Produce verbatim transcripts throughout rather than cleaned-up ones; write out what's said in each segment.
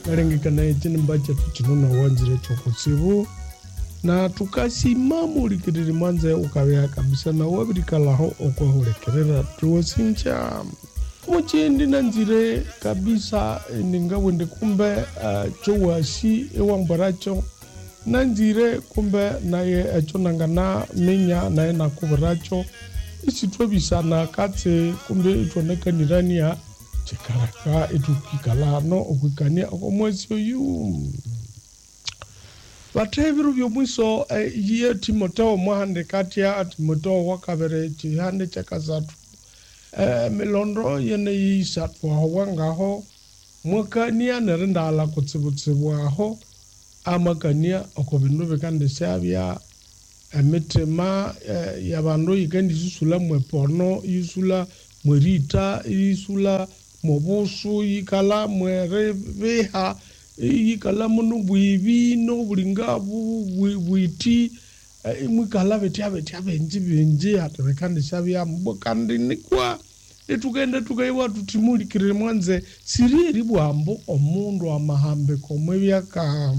kalengekana echini mbacha tuchinona wanzire chokutsivu na tukasimamu likiriri mwanza ukawea kabisa na wabirikalaho okwahulekerera tuwasincha kumuchindi na nzire kabisa ningawe ndikumbe uh, chowasi ewambaracho na nzire kumbe naye echonangana minya naye nakubaracho isitwe bisana katse kumbe itonekanirania chikaraka itukikalano okwikania okomwezi oyu Vateviru vyomwiso eh, yie Timoteo mwahande katia Timoteo wakavere chihande chakazatu eh, milondo yene yisatu wawangaho mwakania nerenda ala kutsibutsibu waho amakania okobindu bikande syabya emitema eh, yabandu yikendi susula mwepono yisula mwerita yisula mobusu yikala mwerebeha yikala munu bwibi no bulingabu bwiti imwikala betya betya benji benji atebekande shabya mbokandi nikwa etugenda tukaiwa tutimulikire mwanze siriri bwambo omundu amahambe komwe byaka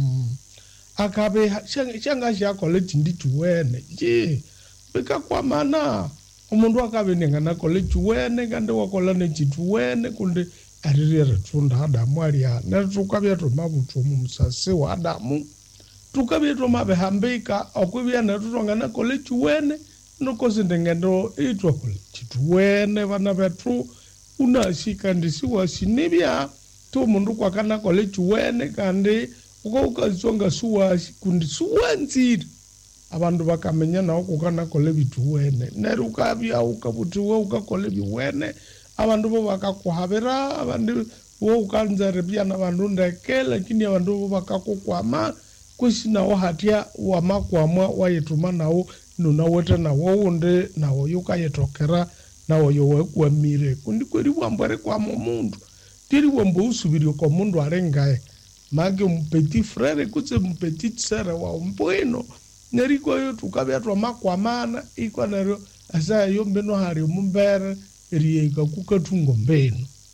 akabe shanga shakole tindituwene je beka kwa mana omundu akabe nengana kole tuwene gande wakola ne chituwene kunde arirere tunda Adamu alia na tukabya tomabutu musase wa Adamu tukabya tomabehambika okwibya na tutongana kole tuwene nokoze ndengendo itwa kole tuwene bana betu unashika ndisiwa sinibya to mundu kwakana kole tuwene kandi uko ukazonga suwa kundi suwanzira abandu bakamenya na okukana kole bituwene nerukabya ukabutuwa ukakole biwene abantu bo bakakuhabera abantu bo ukanzare byana abantu ndeke lakini abantu bo bakakukwama kwishina wahatia wa makwamwa wayetuma nawo nuna wote nawo unde nawo yukayetokera nawo yowe mire kundi kweri bwambare kwa mundu tiri bwambo usubiri ko mundu arengaye mage mpeti frere kutse mpeti tsere wa mbweno neriko yo tukabya twa makwamana iko nero asa yombe no hari mumbere rieka kukatungo mbeno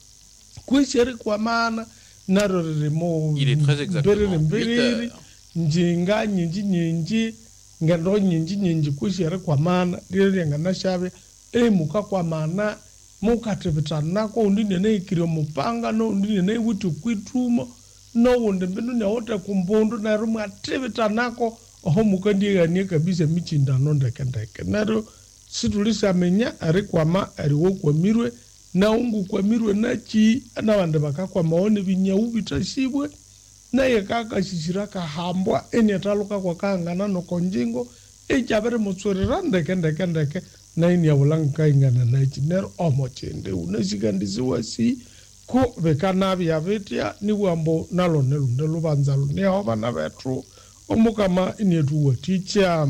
kweshere kwa maana narore mo il est très exactement njinga nyinji nyinji ngendo nyinji nyinji kweshere kwa maana rire ngana shabe e muka kwa maana muka tebetana ko ndine ne ikiro mupanga no ndine ne witu kwitumo no wonde mbeno ne ota kumbondo na rumu atebetana ko oho muka ndiga ne kabisa michindano ndeke ndeke naro situlisa menya ari kwama ari wo kwamirwe na ungu kwamirwe nachi na bande bakakwa maone binyau bitashibwe na yekaka shishira kahambwa eni ataluka kwa kangana no konjingo e jabere mutsorera ndeke ndeke ndeke na ini yabulanga ingana nachi nero omochende unashikandisi wasi ko bekana bya betia ni wambo nalo nelo ndelo banzalo ne obana betru omukama inetu waticha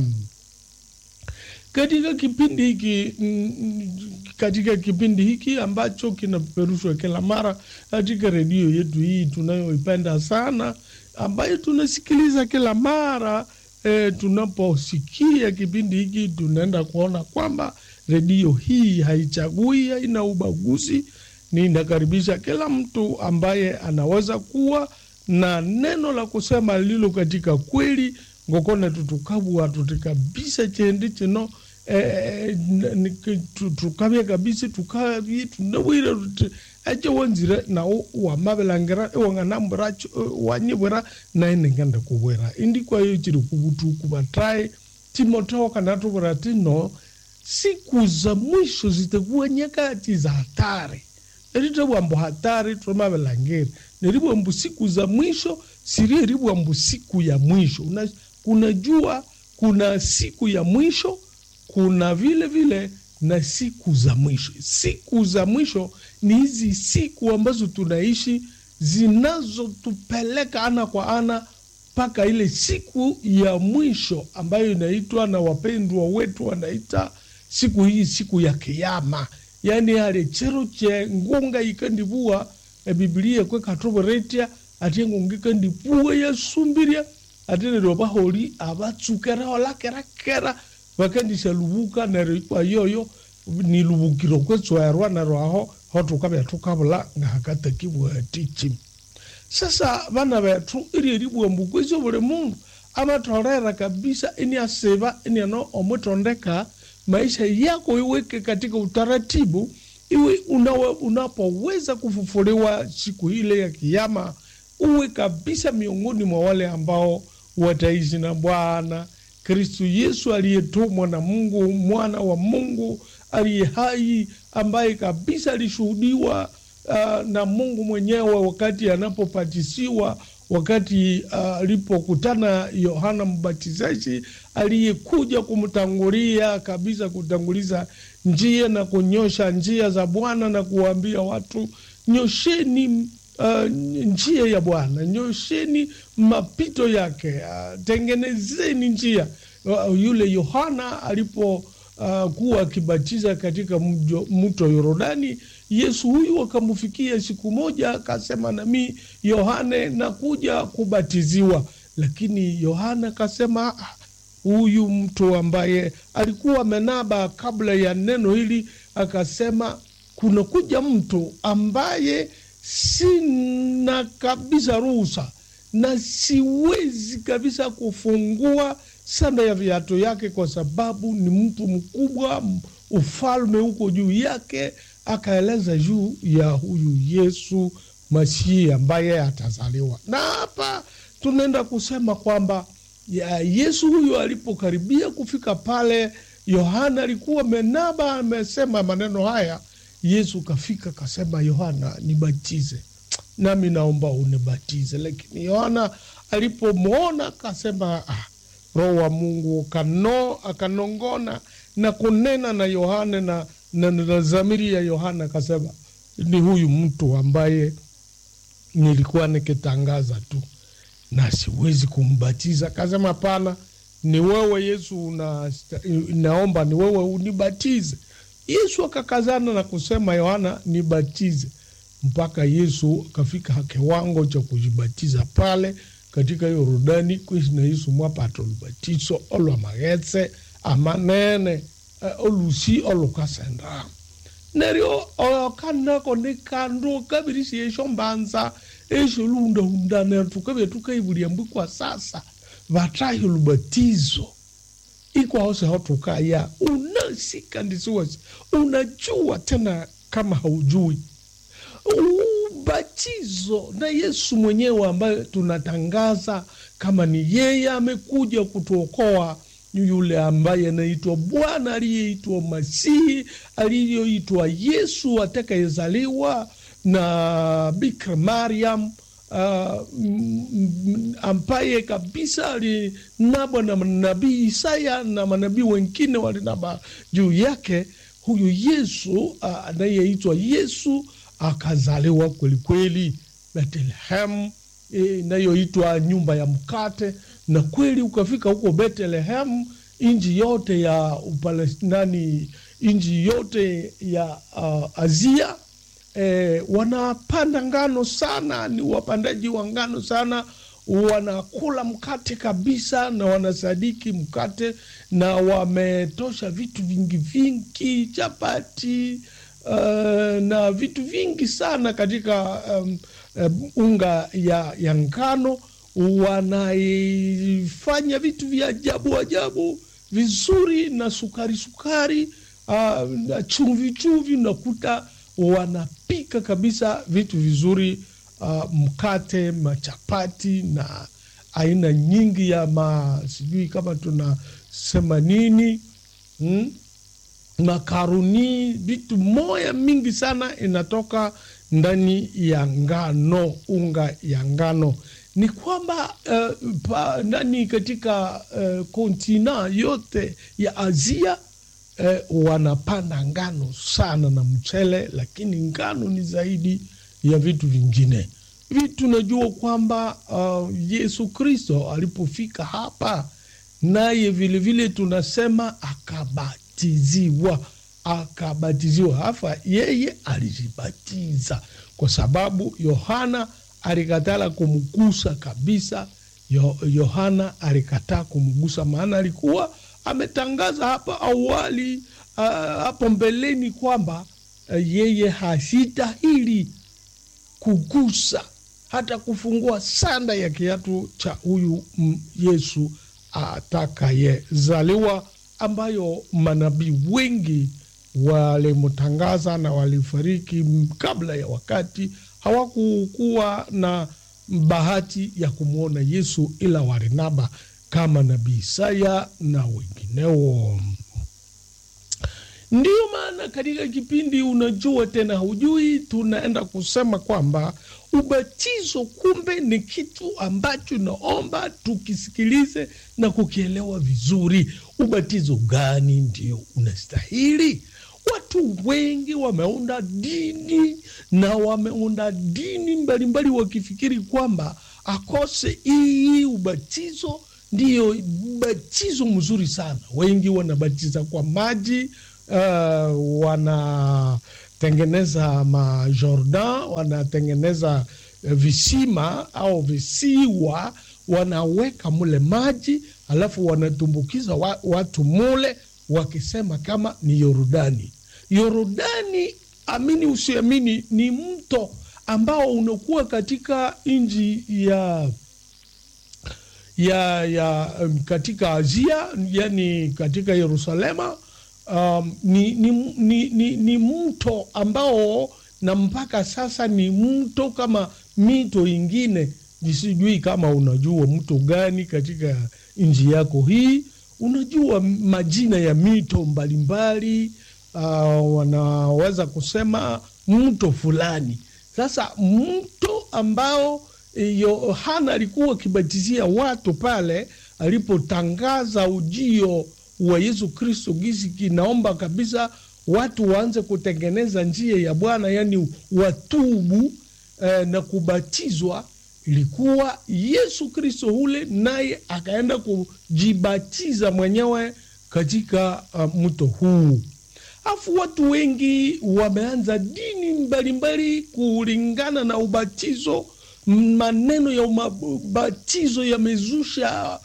katika kipindi hiki katika kipindi hiki ambacho kinapeperushwa kila mara katika redio yetu hii tunayoipenda sana ambayo tunasikiliza kila mara e, tunaposikia kipindi hiki tunaenda kuona kwamba redio hii haichagui haina ubaguzi ni inakaribisha kila mtu ambaye anaweza kuwa na neno la kusema lilo katika kweli ngokona tutukabwa tutikabisa chende chino eh tukabya kabisa tukabye tunawira aje wanzira nawo wa mabelangera ewanga mbaracho wanyibwera na inenganda kubwera indi kwa yo chiri kubutu kubatrai Timoteo kanato burati no siku za mwisho zitakuwa nyakati za hatari erito bwambo hatari tumabelangera neribo mbu siku za mwisho siri ribo mbu siku ya mwisho una kunajua kuna siku ya mwisho kuna vile vile na siku za mwisho siku za mwisho ni hizi siku ambazo tunaishi zinazotupeleka ana kwa ana paka ile siku ya mwisho ambayo inaitwa na wapendwa wetu wanaita siku hii siku ya kiyama yani hale chero che ngonga ikandibua e Biblia kwe katoboretia ati ngonga ndibua ya sumbiria ati ne roba holi abatsukera olakera kera bakandisha lubuka na rikwa yoyo ni lubukiro kwetswa yarwa na roho hotuka bya tukabula ngakata kibwa tichi Sasa bana betu iri ribu mbukwezo bure mundu ama torera kabisa ini aseva ini ano omutondeka maisha yako iweke katika utaratibu, iwe unawe, unapoweza kufufuliwa siku ile ya kiyama uwe kabisa miongoni mwa wale ambao wataishi na Bwana Kristo Yesu aliyetumwa na Mungu, mwana wa Mungu aliye hai, ambaye kabisa alishuhudiwa uh, na Mungu mwenyewe wakati anapopatisiwa, wakati alipokutana uh, Yohana Mbatizaji aliyekuja kumtangulia kabisa, kutanguliza njia na kunyosha njia za Bwana na kuambia watu nyosheni uh, njia ya Bwana, nyosheni mapito yake, uh, tengenezeni njia. Uh, yule Yohana alipo uh, kuwa akibatiza katika mto Yordani, Yesu huyu akamfikia siku moja akasema, nami Yohane nakuja kubatiziwa. Lakini Yohana akasema, huyu mtu ambaye alikuwa amenaba kabla ya neno hili, akasema kuna kuja mtu ambaye sina kabisa ruhusa na siwezi kabisa kufungua sanda ya viatu yake, kwa sababu ni mtu mkubwa, ufalme huko juu yake. Akaeleza juu ya huyu Yesu Masihi ambaye atazaliwa. Na hapa tunaenda kusema kwamba ya Yesu huyu alipokaribia kufika pale, Yohana alikuwa menaba amesema maneno haya. Yesu kafika kasema, Yohana nibatize, nami naomba unibatize. Lakini Yohana alipomwona kasema, ah, Roho wa Mungu kano akanongona na kunena na Yohana, na na, na zamiri ya Yohana kasema, ni huyu mtu ambaye nilikuwa nikitangaza tu na siwezi kumbatiza. Kasema, pana ni wewe Yesu, una, naomba ni wewe unibatize. Yesu akakazana na kusema, Yohana nibatize, mpaka Yesu kafika kiwango cha kujibatiza pale katika Yordani. Kwishina Yesu mwapato lubatizo olwa magetse amanene uh, olusi olukasenda nerio okana konekando kabirisi esho mbanza esho lunda hunda netu kabe tukaibulia mbikwa sasa vatahi lubatizo iko hose hotukaya unasika ndisiwasi unajua tena kama haujui ubatizo na Yesu mwenyewe ambaye tunatangaza kama ni yeye amekuja kutuokoa, yule ambaye anaitwa Bwana aliyeitwa Masihi, aliyeitwa Yesu atakayezaliwa na Bikira Mariam, uh, ambaye kabisa alinabwa na nabii Isaya na manabii wengine walinaba juu yake. Huyu Yesu uh, anayeitwa Yesu akazaliwa kweli kweli Bethlehem, inayoitwa e, nyumba ya mkate. Na kweli ukafika huko Bethlehem, inji yote ya Upalestinani, inji yote ya uh, Asia, e, wanapanda ngano sana, ni wapandaji wa ngano sana, wanakula mkate kabisa na wanasadiki mkate, na wametosha vitu vingi vingi, chapati Uh, na vitu vingi sana katika um, um, unga ya, ya ngano. Wanaifanya vitu vya ajabu ajabu vizuri na sukari sukari, uh, na chumvi chumvi, nakuta wanapika kabisa vitu vizuri, uh, mkate, machapati na aina nyingi ya ma sijui kama tunasema nini, hmm? makaruni, vitu moya mingi sana inatoka ndani ya ngano, unga ya ngano. Ni kwamba uh, pa, ndani katika uh, kontina yote ya Asia uh, wanapanda ngano sana na mchele, lakini ngano ni zaidi ya vitu vingine. Vitu najua kwamba uh, Yesu Kristo alipofika hapa, naye vile vile tunasema akabati Tiziwa, akabatiziwa. Hafa yeye alijibatiza kwa sababu Yohana alikatala kumgusa kabisa. Yo, Yohana alikataa kumgusa, maana alikuwa ametangaza hapa awali, uh, hapo mbeleni kwamba uh, yeye hastahili kugusa hata kufungua sanda ya kiatu cha huyu Yesu atakayezaliwa, ambayo manabii wengi walimtangaza na walifariki kabla ya wakati. Hawakukuwa na bahati ya kumuona Yesu ila warinaba kama nabii Isaya na wengineo. Ndiyo maana katika kipindi unajua tena hujui, tunaenda kusema kwamba ubatizo kumbe ni kitu ambacho naomba tukisikilize na kukielewa vizuri. Ubatizo gani ndio unastahili? Watu wengi wameunda dini na wameunda dini mbalimbali wakifikiri kwamba akose hii ubatizo ndio ubatizo mzuri sana. Wengi wanabatiza kwa maji, uh, wanatengeneza ma Jordan, wanatengeneza visima au visiwa, wanaweka mule maji, alafu wanatumbukiza watu mule wakisema kama ni Yordani. Yordani, amini usiamini, ni mto ambao unakuwa katika nchi ya ya ya um, katika Asia, yani katika Yerusalema. Um, ni, ni, ni, ni, ni mto ambao na mpaka sasa ni mto kama mito ingine. Nisijui kama unajua mto gani katika nchi yako hii. Unajua majina ya mito mbalimbali, uh, wanaweza kusema mto fulani. Sasa mto ambao Yohana alikuwa akibatizia watu pale alipotangaza ujio wa Yesu Kristo, gisi kinaomba kabisa watu waanze kutengeneza njia ya Bwana, yani watubu eh, na kubatizwa. Ilikuwa Yesu Kristo ule, naye akaenda kujibatiza mwenyewe katika uh, mto huu. Afu watu wengi wameanza dini mbalimbali kulingana na ubatizo. Maneno ya ubatizo yamezusha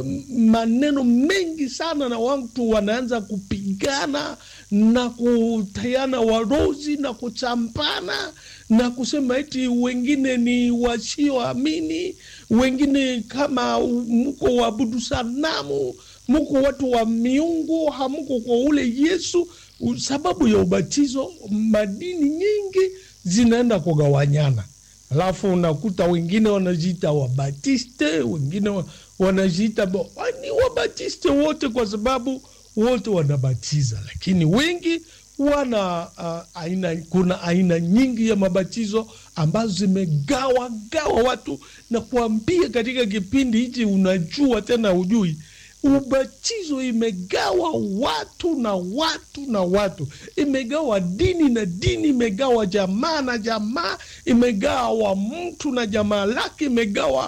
maneno mengi sana, na watu wanaanza kupigana na kutayana warozi na kuchampana na kusema eti wengine ni wasioamini, wengine kama mko waabudu sanamu, mko watu wa miungu, hamuko kwa ule Yesu. Sababu ya ubatizo, madini nyingi zinaenda kugawanyana. Alafu unakuta wengine wanajiita Wabatiste, wengine wanajiita ni Wabatiste wote kwa sababu wote wanabatiza. Lakini wengi wana uh, aina, kuna aina nyingi ya mabatizo ambazo zimegawa gawa watu, na kuambia katika kipindi hichi unajua tena hujui. Ubatizo imegawa watu na watu na watu, imegawa dini na dini, imegawa jamaa na jamaa, imegawa mtu na jamaa lake, imegawa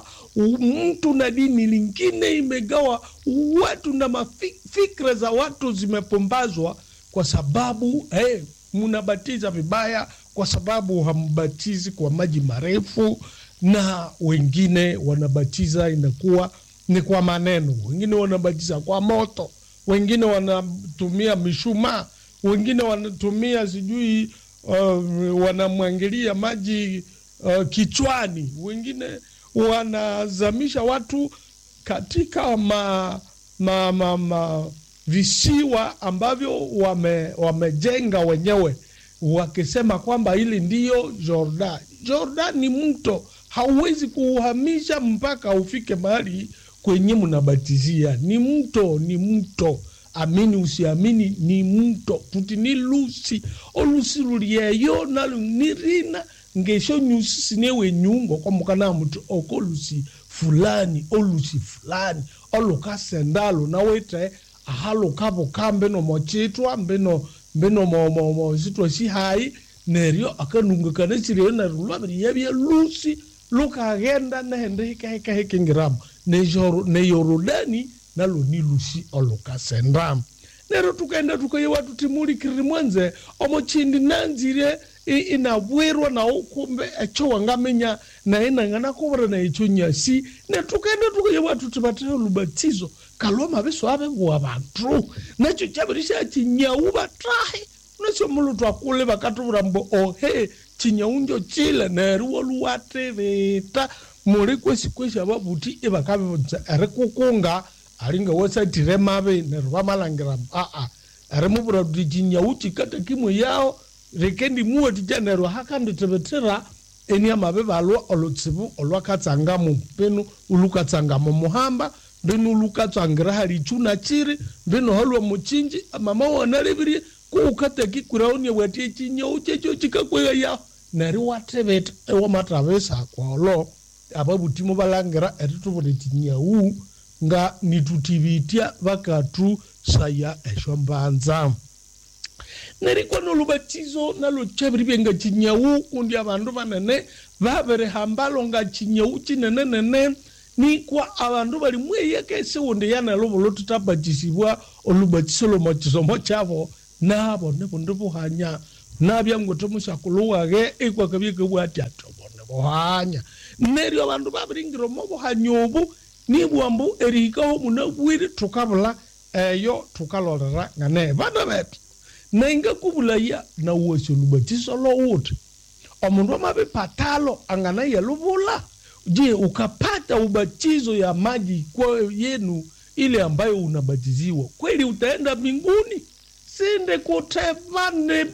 mtu na dini lingine, imegawa watu na mafikra za watu zimepombazwa, kwa sababu hey, mnabatiza vibaya, kwa sababu hambatizi kwa maji marefu, na wengine wanabatiza inakuwa ni kwa maneno, wengine wanabatiza kwa moto, wengine wanatumia mishumaa, wengine wanatumia sijui uh, wanamwangilia maji uh, kichwani, wengine wanazamisha watu katika ma, ma, ma, ma visiwa ambavyo wame, wamejenga wenyewe, wakisema kwamba hili ndiyo Jordan. Jordan ni mto, hauwezi kuuhamisha mpaka ufike mahali kwenye mnabatizia. Ni mto, ni mto. Amini usiamini, ni mto. Tuti ni lusi, olusi lulieyo na nirina ngesho nyusi sinewe nyungo kwa mukana mtu okolusi fulani, olusi fulani, oluka sendalo na wete ahalo kabo kambe no mochitwa mbeno mbeno mo mo mo sitwa si hai nerio akanunga kana sire na rulwa yebye lusi luka agenda na hende hika hika hika ngiram ne joro ne Yorodani nalo ni lusi oluka sendam. Nero tukaenda tukaye watu timuli kirimwanze omochindi nanzire inabwerwa na ukumbe echo wangamenya na ina ngana kubra na echo nyasi. Ne tukaenda tukaye watu tibatira lubatizo kaloma beso abe bwa bantu nacho chabirisha chinyauba trahe nacho mulu twakule bakatubura mbo ohe chinyaunjo chile neruo luwate veta muri kwesi kwesi ababuti ebakabe are kukunga alinga wasa tiremabe nerwa malangira a a are mubura chinyauchi kata kimwe yao rekendi muwe tijanero hakandi tebetera eni amabe balwa olotsibu olwakatsanga mu penu ulukatsanga mu muhamba benu ulukatsanga hali chuna chiri benu halwa muchinji mama wana lebiri ku kataki kurauni wati chinyauchi cho chikakwe ya nari watebeta ewa matravesa kwa lo ababuti mubalangira etutubule chinyau nga nitutivitia vakatu saya eshombanza neri kono lubatizo nalo chabiri nga chinyau kundi abandu banene babere hambalo nga chinyau chinene nene ni kwa abandu bali mweyeke se wonde yana lobolo tutabatisibwa olubatizo lo mochizo mochavo nabo ne bondo buhanya nabya ngoto musakuluwage ekwa kabyeke bwati atobone buhanya neri abandu babiringiro mo buhanyobu ni bwambu erikaho munabwiri tukabula eyo tukalorera ngane bana betu nenga kubulaya na uwese lubatizo lo wote omundu amabe patalo angana yalubula je ukapata ubatizo ya maji kwa yenu ile ambayo unabatiziwa kweli utaenda mbinguni sinde kutevane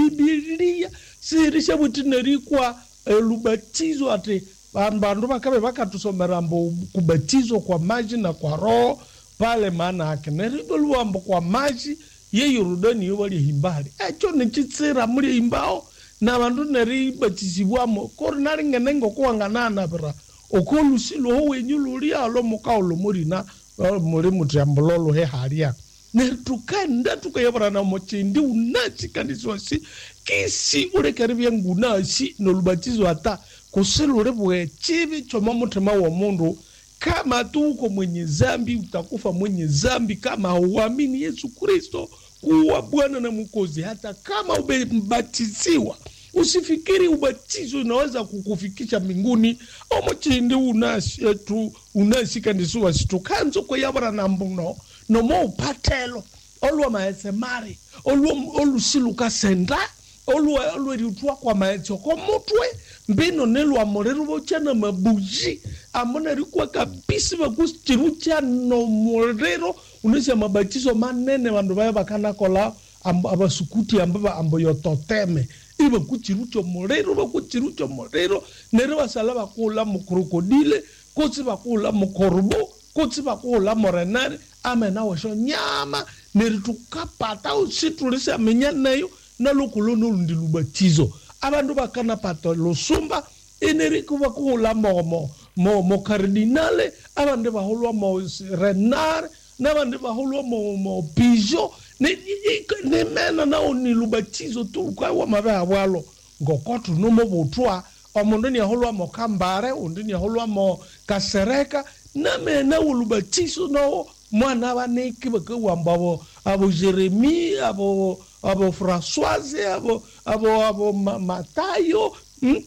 Biblia sirisha butineri kwa e, lubatizo ate bandu bakabe bakatusomera mbo kubatizo kwa maji na kwa roho pale maana yake neribulwa mbo kwa maji ye Yordani yobali himbali echo nchitsira muri himbao na bandu neribatisibwamo korinari ngenengo kuanganana bra okulusilo ho wenyululi alo mukaulo muri na muri mutyambolo he haria netukanda tukayabara na mochindi unachi kaniswasi kisi ule karibia ngunashi no lubatizo ata kusilure bwe chibi choma mutima wa mundu kama tuko mwenye zambi utakufa mwenye zambi kama uamini Yesu Kristo kuwa Bwana na Mwokozi hata kama umebatiziwa usifikiri ubatizo unaweza kukufikisha mbinguni au mochindi unashi tu unashika ndisuwa situkanzo kwa yabara na mbuno no mo patelo olwa maese mari olwa olusiluka senda olwa olwa ritwa kwa maese ko mutwe mbino nelo amorero bochana mabuji amona rikwa kabisa bakustirucha no morero unesha mabatizo manene bandu baya bakana kola abasukuti ambaba amboyo toteme iba kuchirucho morero bakuchirucho morero nero basala bakula mu krokodile kotsi bakula mu korbo kotsi bakula morenare amena washo nyama neritukapata usitulisa menya nayo nalokulo ndi lubatizo abandu bakana pata losumba eneriku bakula momo mo mo cardinale abande baholwa mo renard nabande baholwa mo mo pijo ne ne mena na oni lubatizo tu kwa wa mabe abwalo ngokotu no mo botwa omundu ni aholwa mo kambare undi ni aholwa mo kasereka na mena ulubatizo no mwana baneki bakawambabo abo Jeremie abo abo Françoise abo abo abo Matayo hmm?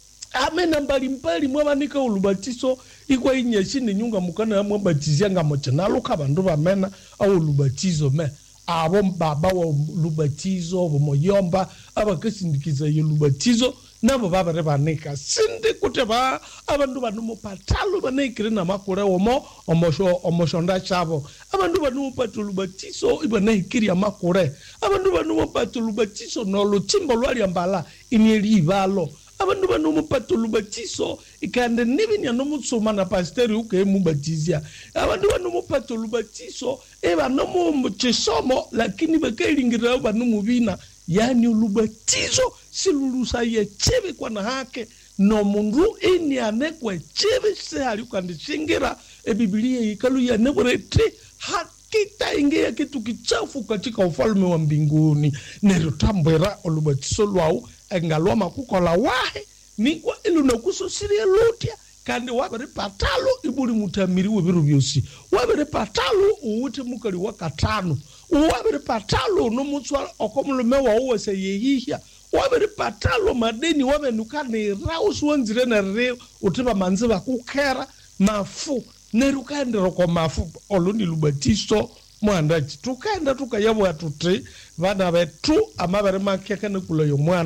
amena mbali mbali mwabanika ulubatizo ikwa inyeshini nyunga mukana mwabatizanga mochenalo kabandu bamena au ulubatizo me abo baba wa lubatizo bo moyomba abakasindikiza yulubatizo nabo babare banika sinde kuteba abandu banumo patalo banekire na makure omo omosho omoshonda chabo abandu banumo patulubatizo ibanekiri amakure abandu banumo patulubatizo no luchimbo lwali ambala ineli balo abandu banumo patulubatizo ikande nibinya no mutsoma na pasteri uke mubatizia abandu banumo patulubatizo eba no mu chisomo lakini bakelingira banumo bina yani ulubatizo silulusa ye chebe kwa na hake no mundu ini anekwe chebe se alikandishingira e Biblia ikalu ya neborete hakita ingia kitu kichafu katika ufalme wa mbinguni nerutambera ulubatizo lwao engalwa makukola wahe nikwa ilu nakususiria lutia kandi wabere patalo ibuli mutamiri webiru byosi wabere patalo uwute mukali wakatano wabere patalo no mutswa okomulume wa uwese yeyihya wabere patalo madeni wabe nukane raus wonzire na re utiba manzi bakukera mafu nerukandira kwa mafu olundi lubatizo mwandachi tukenda tukayabwa tuti bana betu amabere makeka nekula yo mwana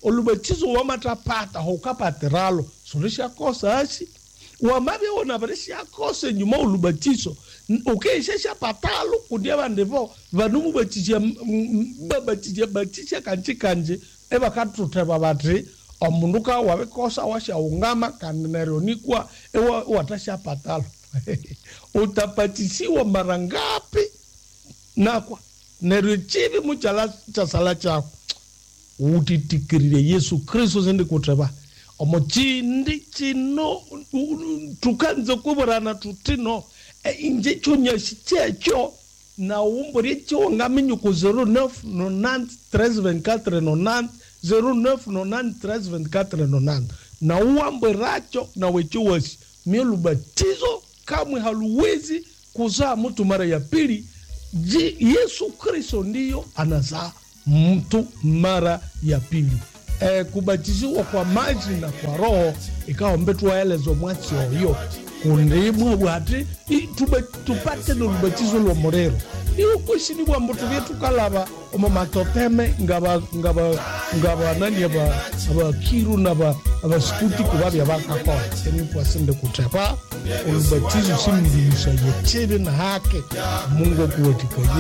olubatizo wa matapata hokapateralo solisha kosa asi wa mabe ona barisha kosa nyuma olubatizo ukeshesha patalo kudia bandevo banumu batije babatije batije kanje kanje eba katuteba batri omunduka wabe kosa washa ungama kaneronikwa ewa watasha patalo utapatisiwa marangapi nakwa neruchivi muchala chasala chako utitikirire Yesu Kristo zende kuteba omochindi chino tukanze kuborana tutino e inje chonya chichecho na umbo richo ngamenyo ku zero neuf nonante treize vingt-quatre nonante zero neuf nonante treize vingt-quatre nonante na uambo racho na wecho wasi mielubatizo kamwe haluwezi kuzaa mtu mara ya pili. Yesu Kristo ndiyo anazaa mtu mara ya pili. E, kubatiziwa kwa maji na kwa roho ikawa mbetu waelezo mwati hiyo kundimu wati tupate nulubatizo lo morero iyo kushini wa mbutu vyetu kalaba oma matoteme ngaba ngaba ngaba nani aba aba kiru naba aba skuti kubabi abaka kwa eni kwa sende kutepa ulubatizo simbi yusa yechebe na hake Mungu kuwetika